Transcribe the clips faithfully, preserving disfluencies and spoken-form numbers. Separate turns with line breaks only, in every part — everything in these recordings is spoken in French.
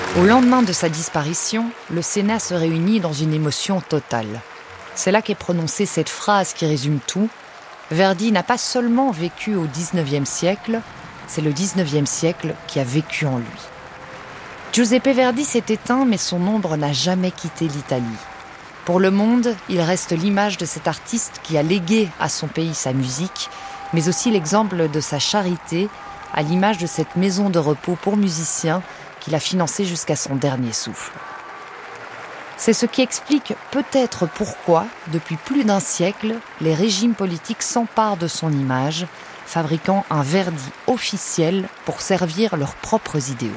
Au lendemain de sa disparition, le Sénat se réunit dans une émotion totale. C'est là qu'est prononcée cette phrase qui résume tout. Verdi n'a pas seulement vécu au dix-neuvième siècle, c'est le dix-neuvième siècle qui a vécu en lui. Giuseppe Verdi s'est éteint, mais son ombre n'a jamais quitté l'Italie. Pour le monde, il reste l'image de cet artiste qui a légué à son pays sa musique, mais aussi l'exemple de sa charité, à l'image de cette maison de repos pour musiciens qu'il a financée jusqu'à son dernier souffle. C'est ce qui explique peut-être pourquoi, depuis plus d'un siècle, les régimes politiques s'emparent de son image, fabriquant un Verdi officiel pour servir leurs propres idéaux.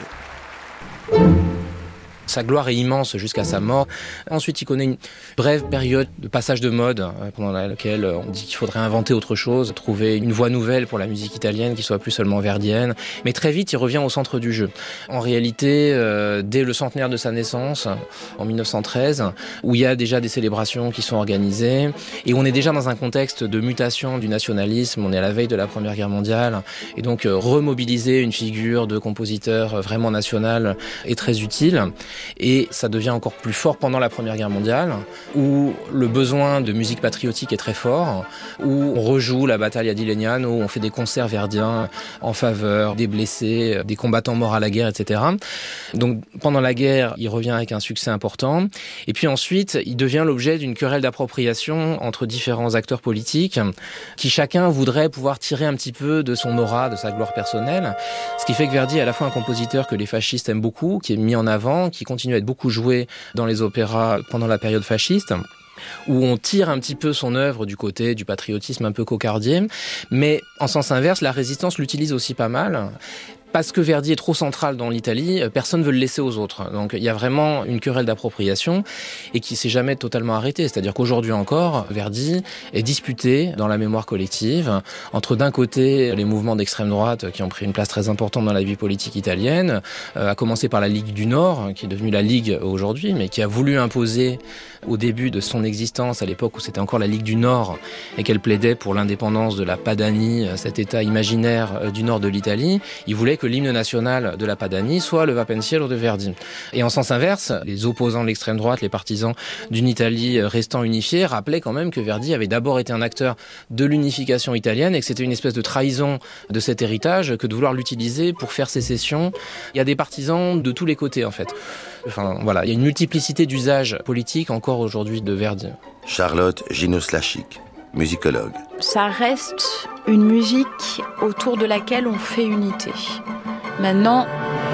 Sa gloire est immense jusqu'à sa mort. Ensuite, il connaît une brève période de passage de mode pendant laquelle on dit qu'il faudrait inventer autre chose, trouver une voie nouvelle pour la musique italienne qui soit plus seulement verdienne. Mais très vite, il revient au centre du jeu. En réalité, euh, dès le centenaire de sa naissance, en dix-neuf cent treize, où il y a déjà des célébrations qui sont organisées, et on est déjà dans un contexte de mutation du nationalisme, on est à la veille de la Première Guerre mondiale, et donc euh, remobiliser une figure de compositeur vraiment national est très utile. Et ça devient encore plus fort pendant la Première Guerre mondiale, où le besoin de musique patriotique est très fort, où on rejoue la bataille di Legnano, où on fait des concerts verdiens en faveur des blessés, des combattants morts à la guerre, et cetera. Donc pendant la guerre, il revient avec un succès important. Et puis ensuite, il devient l'objet d'une querelle d'appropriation entre différents acteurs politiques, qui chacun voudrait pouvoir tirer un petit peu de son aura, de sa gloire personnelle. Ce qui fait que Verdi est à la fois un compositeur que les fascistes aiment beaucoup, qui est mis en avant, qui continue à être beaucoup joué dans les opéras pendant la période fasciste, où on tire un petit peu son œuvre du côté du patriotisme un peu cocardier, mais en sens inverse, la résistance l'utilise aussi pas mal. Parce que Verdi est trop central dans l'Italie, personne ne veut le laisser aux autres. Donc il y a vraiment une querelle d'appropriation et qui s'est jamais totalement arrêtée. C'est-à-dire qu'aujourd'hui encore, Verdi est disputé dans la mémoire collective entre d'un côté les mouvements d'extrême droite qui ont pris une place très importante dans la vie politique italienne, euh, à commencer par la Ligue du Nord, qui est devenue la Ligue aujourd'hui, mais qui a voulu imposer au début de son existence, à l'époque où c'était encore la Ligue du Nord et qu'elle plaidait pour l'indépendance de la Padanie, cet état imaginaire du nord de l'Italie, il voulait que l'hymne national de la Padanie soit le Va Pensiero de Verdi. Et en sens inverse, les opposants de l'extrême droite, les partisans d'une Italie restant unifiée, rappelaient quand même que Verdi avait d'abord été un acteur de l'unification italienne et que c'était une espèce de trahison de cet héritage que de vouloir l'utiliser pour faire sécession. Il y a des partisans de tous les côtés en fait. Enfin voilà, il y a une multiplicité d'usages politiques encore aujourd'hui de Verdi.
Charlotte Ginoslachik, musicologue.
Ça reste une musique autour de laquelle on fait unité. Maintenant,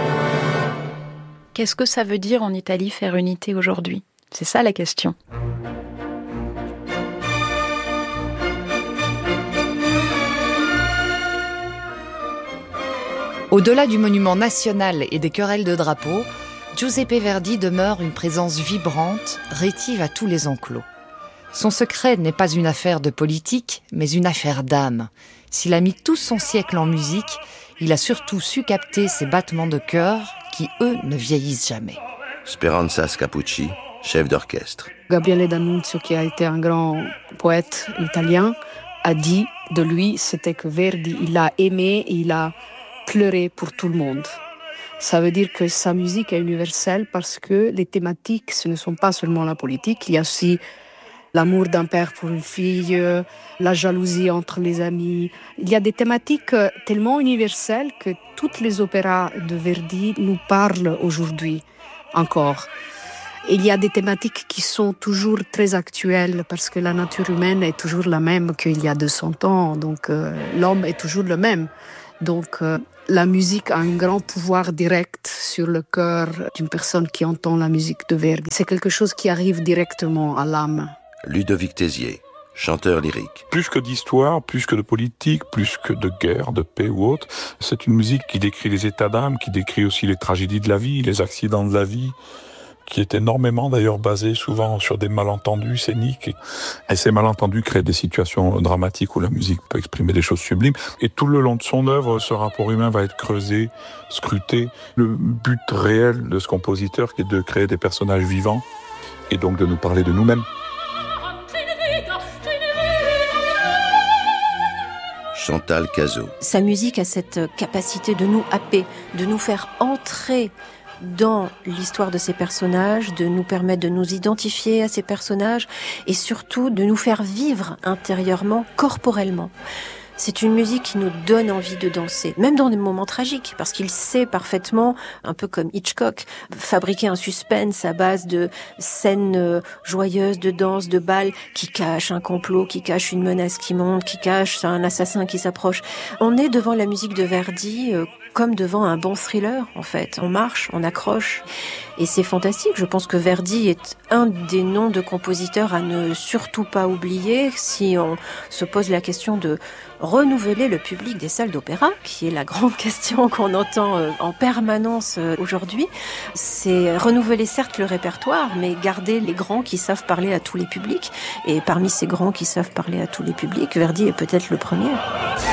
qu'est-ce que ça veut dire en Italie faire unité aujourd'hui ? C'est ça la question.
Au-delà du monument national et des querelles de drapeaux, Giuseppe Verdi demeure une présence vibrante, rétive à tous les enclos. Son secret n'est pas une affaire de politique, mais une affaire d'âme. S'il a mis tout son siècle en musique, il a surtout su capter ces battements de cœur qui, eux, ne vieillissent jamais.
Speranza Scapucci, chef d'orchestre.
Gabriele D'Annunzio, qui a été un grand poète italien, a dit de lui, c'était que Verdi, il a aimé et il a pleuré pour tout le monde. Ça veut dire que sa musique est universelle parce que les thématiques, ce ne sont pas seulement la politique, il y a aussi l'amour d'un père pour une fille, la jalousie entre les amis. Il y a des thématiques tellement universelles que tous les opéras de Verdi nous parlent aujourd'hui encore. Il y a des thématiques qui sont toujours très actuelles parce que la nature humaine est toujours la même qu'il y a deux cents ans, donc euh, l'homme est toujours le même. Donc euh, la musique a un grand pouvoir direct sur le cœur d'une personne qui entend la musique de Verdi. C'est quelque chose qui arrive directement à l'âme.
Ludovic Tézier, chanteur lyrique.
Plus que d'histoire, plus que de politique, plus que de guerre, de paix ou autre, c'est une musique qui décrit les états d'âme, qui décrit aussi les tragédies de la vie, les accidents de la vie, qui est énormément d'ailleurs basé souvent sur des malentendus scéniques. Et ces malentendus créent des situations dramatiques où la musique peut exprimer des choses sublimes. Et tout le long de son œuvre, ce rapport humain va être creusé, scruté. Le but réel de ce compositeur, qui est de créer des personnages vivants et donc de nous parler de nous-mêmes.
Chantal Cazot.
Sa musique a cette capacité de nous happer, de nous faire entrer dans l'histoire de ces personnages, de nous permettre de nous identifier à ces personnages et surtout de nous faire vivre intérieurement, corporellement. C'est une musique qui nous donne envie de danser, même dans des moments tragiques, parce qu'il sait parfaitement, un peu comme Hitchcock, fabriquer un suspense à base de scènes joyeuses, de danse, de bal, qui cachent un complot, qui cachent une menace qui monte, qui cachent un assassin qui s'approche. On est devant la musique de Verdi euh, comme devant un bon thriller, en fait. On marche, on accroche. Et c'est fantastique. Je pense que Verdi est un des noms de compositeurs à ne surtout pas oublier si on se pose la question de renouveler le public des salles d'opéra, qui est la grande question qu'on entend en permanence aujourd'hui. C'est renouveler certes le répertoire, mais garder les grands qui savent parler à tous les publics. Et parmi ces grands qui savent parler à tous les publics, Verdi est peut-être le premier.